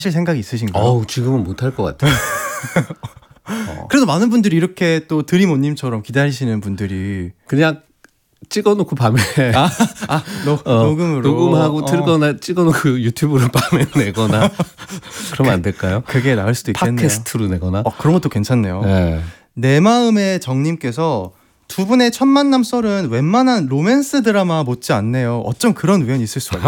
하실 생각이 있으신가요? 지금은 못할 것 같아요. 그래도 많은 분들이 이렇게 또 드림온님처럼 기다리시는 분들이 그냥 찍어놓고 밤에 녹음으로 녹음하고 틀거나 찍어놓고 유튜브로 밤에 내거나 그러면 안 될까요? 그게 나을 수도 있겠네요. 팟캐스트로 내거나 그런 것도 괜찮네요. 네. 내 마음의 정님께서 두 분의 첫 만남 썰은 웬만한 로맨스 드라마 못지 않네요. 어쩜 그런 우연이 있을 수가 있죠.